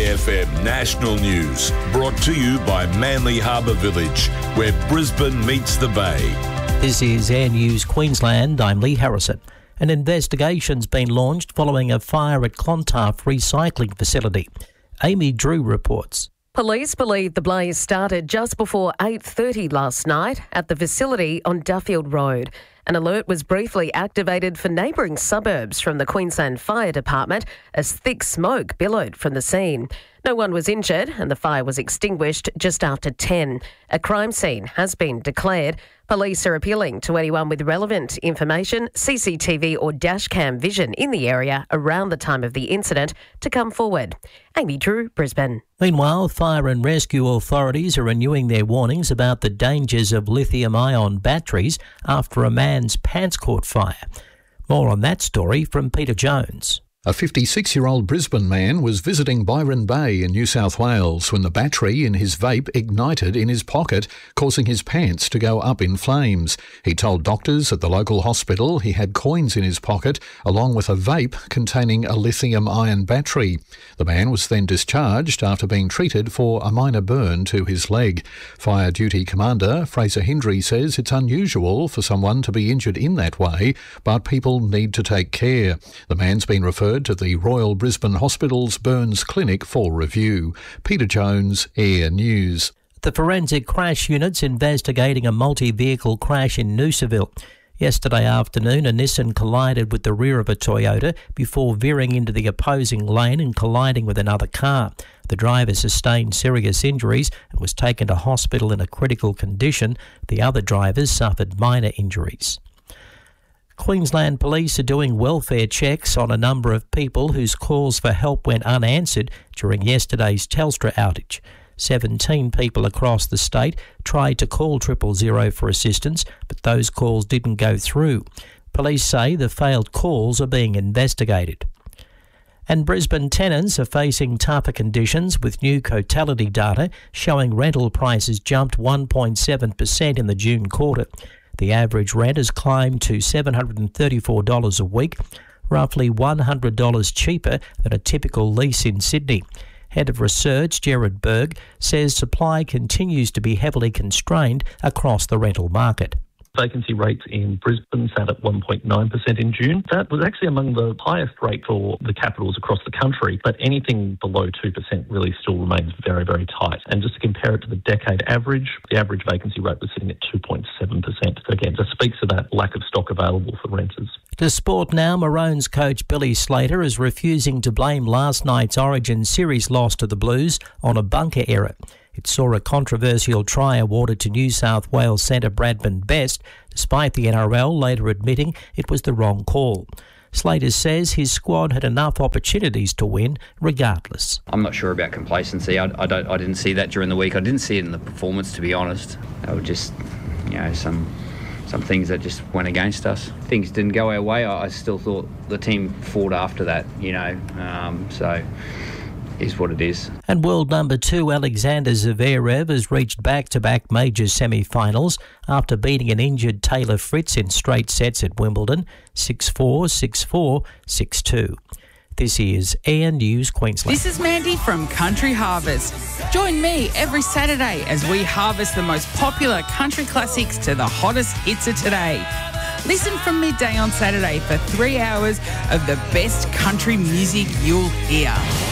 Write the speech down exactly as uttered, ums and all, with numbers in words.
F M National News, brought to you by Manly Harbour Village, where Brisbane meets the Bay. This is Air News Queensland. I'm Lee Harrison. An investigation's been launched following a fire at Clontarf recycling facility. Amy Drew reports. Police believe the blaze started just before eight thirty last night at the facility on Duffield Road. An alert was briefly activated for neighbouring suburbs from the Queensland Fire Department as thick smoke billowed from the scene. No one was injured and the fire was extinguished just after ten. A crime scene has been declared. Police are appealing to anyone with relevant information, C C T V or dashcam vision in the area around the time of the incident to come forward. Amy Drew, Brisbane. Meanwhile, fire and rescue authorities are renewing their warnings about the dangers of lithium-ion batteries after a man's pants caught fire. More on that story from Peter Jones. A fifty-six-year-old Brisbane man was visiting Byron Bay in New South Wales when the battery in his vape ignited in his pocket, causing his pants to go up in flames. He told doctors at the local hospital he had coins in his pocket, along with a vape containing a lithium-ion battery. The man was then discharged after being treated for a minor burn to his leg. Fire Duty Commander Fraser Hindry says it's unusual for someone to be injured in that way, but people need to take care. The man's been referred to the Royal Brisbane Hospital's Burns Clinic for review. Peter Jones, Air News. The forensic crash unit's investigating a multi-vehicle crash in Noosaville. Yesterday afternoon, a Nissan collided with the rear of a Toyota before veering into the opposing lane and colliding with another car. The driver sustained serious injuries and was taken to hospital in a critical condition. The other drivers suffered minor injuries. Queensland Police are doing welfare checks on a number of people whose calls for help went unanswered during yesterday's Telstra outage. Seventeen people across the state tried to call triple zero for assistance, but those calls didn't go through. Police say the failed calls are being investigated. And Brisbane tenants are facing tougher conditions, with new Cotality data showing rental prices jumped one point seven percent in the June quarter. The average rent has climbed to seven hundred thirty-four dollars a week, roughly one hundred dollars cheaper than a typical lease in Sydney. Head of Research, Gerard Berg, says supply continues to be heavily constrained across the rental market. Vacancy rates in Brisbane sat at one point nine percent in June. That was actually among the highest rate for the capitals across the country, but anything below two percent really still remains very, very tight. And just to compare it to the decade average, the average vacancy rate was sitting at two point seven percent. So again, just speaks to that lack of stock available for renters. To sport now, Maroons coach Billy Slater is refusing to blame last night's Origin Series loss to the Blues on a bunker error. It saw a controversial try awarded to New South Wales centre Bradman Best, despite the N R L later admitting it was the wrong call. Slater says his squad had enough opportunities to win regardless. I'm not sure about complacency. I, I, don't, I didn't see that during the week. I didn't see it in the performance, to be honest. They were just, you know, some some things that just went against us. Things didn't go our way. I, I still thought the team fought after that, you know, um, so... is what it is. And world number two Alexander Zverev has reached back-to-back major semi-finals after beating an injured Taylor Fritz in straight sets at Wimbledon, six four, six four, six two. This is Air News Queensland. This is Mandy from Country Harvest. Join me every Saturday as we harvest the most popular country classics to the hottest hits of today. Listen from midday on Saturday for three hours of the best country music you'll hear.